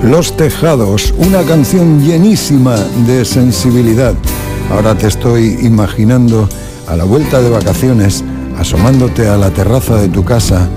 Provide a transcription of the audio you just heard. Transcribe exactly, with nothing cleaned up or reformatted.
Los Tejados, una canción llenísima de sensibilidad. Ahora te estoy imaginando a la vuelta de vacaciones, asomándote a la terraza de tu casa